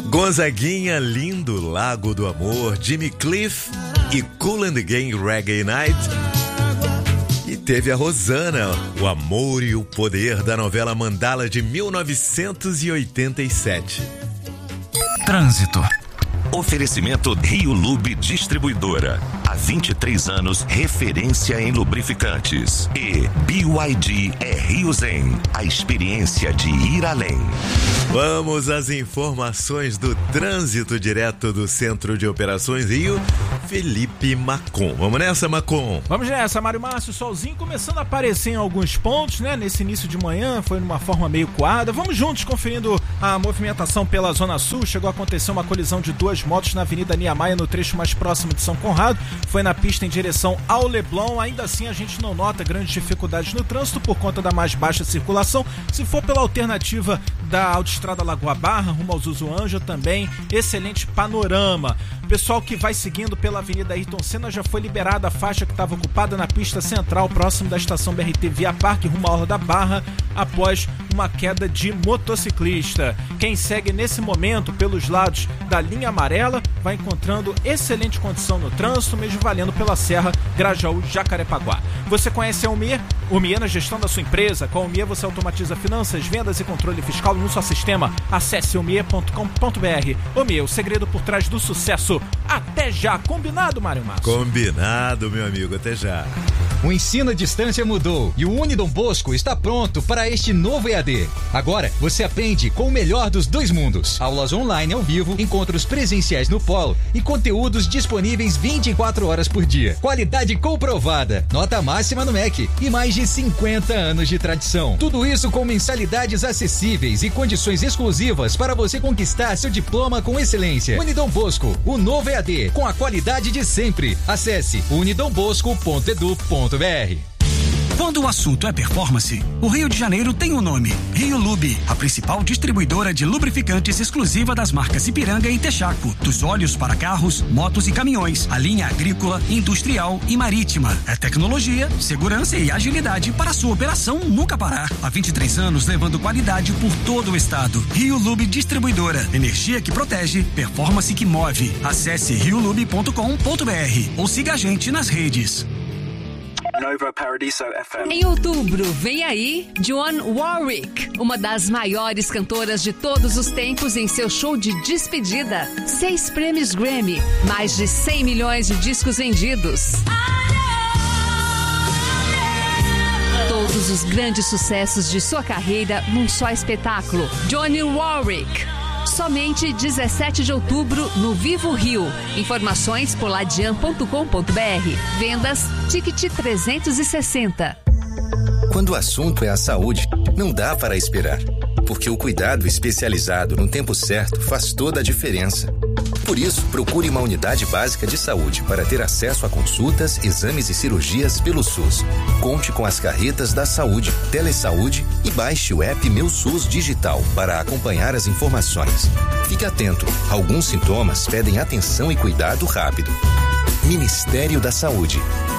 Gonzaguinha, Lindo, Lago do Amor, Jimmy Cliff e Kool and the Gang, Reggae Night. E teve a Rosana, O Amor e o Poder, da novela Mandala de 1987. Trânsito. Oferecimento Rio Lube Distribuidora. Há 23 anos, referência em lubrificantes. E BYD é Rio Zen, a experiência de ir além. Vamos às informações do trânsito direto do Centro de Operações Rio, Felipe Macon. Vamos nessa, Macon? Vamos nessa, Mário Márcio. Solzinho começando a aparecer em alguns pontos, né? Nesse início de manhã, foi numa forma meio coada. Vamos juntos conferindo a movimentação pela Zona Sul. Chegou a acontecer uma colisão de duas motos na Avenida Niemeyer, no trecho mais próximo de São Conrado. Foi na pista em direção ao Leblon. Ainda assim, a gente não nota grandes dificuldades no trânsito por conta da mais baixa circulação. Se for pela alternativa da Autoestrada Lagoa Barra, rumo ao Zuzuanjo, também excelente panorama. Pessoal que vai seguindo pela Avenida Ayrton Senna, já foi liberada a faixa que estava ocupada na pista central, próximo da estação BRT Via Parque, rumo à Orla da Barra, após uma queda de motociclista. Quem segue nesse momento pelos lados da linha amarela vai encontrando excelente condição no trânsito, mesmo valendo pela Serra Grajaú, Jacarepaguá. Você conhece a Umier? Umier na gestão da sua empresa. Com a Umier você automatiza finanças, vendas e controle fiscal num só sistema. Acesse umier.com.br. Umier, o segredo por trás do sucesso. Até já. Combinado, Mário Márcio? Combinado, meu amigo. Até já. O ensino à distância mudou e o Unidom Bosco está pronto para este novo EAD. Agora você aprende com o melhor dos dois mundos. Aulas online ao vivo, encontros presenciais no polo e conteúdos disponíveis 24 horas por dia. Qualidade comprovada, nota máxima no MEC e mais de 50 anos de tradição. Tudo isso com mensalidades acessíveis e condições exclusivas para você conquistar seu diploma com excelência. Unidom Bosco, o novo EAD, com a qualidade de sempre. Acesse unidombosco.edu.br. Quando o assunto é performance, o Rio de Janeiro tem um nome: Rio Lube, a principal distribuidora de lubrificantes exclusiva das marcas Ipiranga e Texaco. Dos óleos para carros, motos e caminhões, a linha agrícola, industrial e marítima. É tecnologia, segurança e agilidade para a sua operação nunca parar. Há 23 anos levando qualidade por todo o estado. Rio Lube Distribuidora. Energia que protege, performance que move. Acesse riolube.com.br ou siga a gente nas redes. Nova Paradiso FM. Em outubro, vem aí Dionne Warwick, uma das maiores cantoras de todos os tempos, em seu show de despedida. 6 prêmios Grammy, mais de 100 milhões de discos vendidos. Todos os grandes sucessos de sua carreira num só espetáculo. Dionne Warwick. Somente 17 de outubro no Vivo Rio. Informações por ladian.com.br. Vendas Ticket 360. Quando o assunto é a saúde, não dá para esperar. Porque o cuidado especializado no tempo certo faz toda a diferença. Por isso, procure uma unidade básica de saúde para ter acesso a consultas, exames e cirurgias pelo SUS. Conte com as carretas da saúde, Telesaúde e baixe o app Meu SUS Digital para acompanhar as informações. Fique atento, alguns sintomas pedem atenção e cuidado rápido. Ministério da Saúde.